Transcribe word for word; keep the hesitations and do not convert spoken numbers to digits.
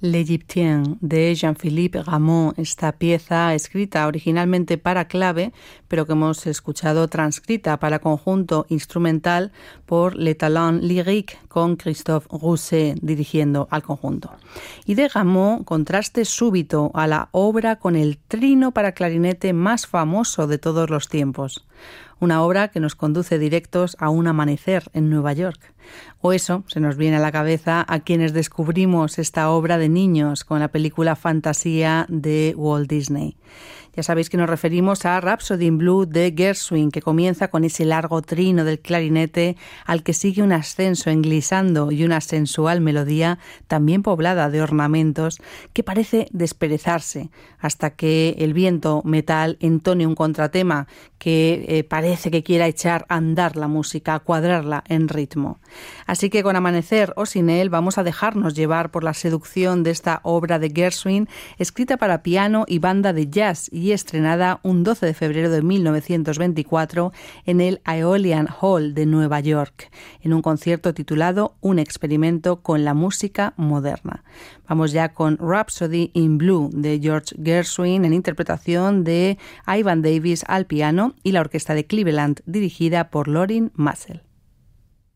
L'Égyptien de Jean-Philippe Rameau, esta pieza escrita originalmente para clave, pero que hemos escuchado transcrita para conjunto instrumental por Les Talents Lyriques, con Christophe Rousset dirigiendo al conjunto. Y de Rameau, contraste súbito a la obra con el trino para clarinete más famoso de todos los tiempos. Una obra que nos conduce directos a un amanecer en Nueva York. O eso se nos viene a la cabeza a quienes descubrimos esta obra de niños con la película Fantasía de Walt Disney. Ya sabéis que nos referimos a Rhapsody in Blue de Gershwin, que comienza con ese largo trino del clarinete al que sigue un ascenso en glissando y una sensual melodía también poblada de ornamentos que parece desperezarse hasta que el viento metal entone un contratema que eh, parece que quiera echar a andar la música, a cuadrarla en ritmo. Así que con Amanecer o sin él vamos a dejarnos llevar por la seducción de esta obra de Gershwin, escrita para piano y banda de jazz y estrenada un doce de febrero de mil novecientos veinticuatro en el Aeolian Hall de Nueva York, en un concierto titulado Un experimento con la música moderna. Vamos ya con Rhapsody in Blue de George Gershwin en interpretación de Ivan Davis al piano y la orquesta de Cleveland dirigida por Lorin Maazel.